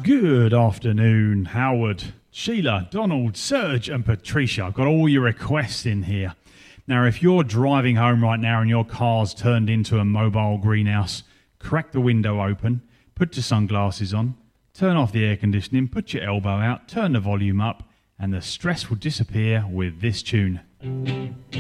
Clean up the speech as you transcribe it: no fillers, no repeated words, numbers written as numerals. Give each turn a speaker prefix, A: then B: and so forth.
A: Good afternoon, Howard, Sheila, Donald, Serge and Patricia. I've got all your requests in here. Now, if you're driving home right now and your car's turned into a mobile greenhouse, crack the window open, put your sunglasses on, turn off the air conditioning, put your elbow out, turn the volume up, and the stress will disappear with this tune.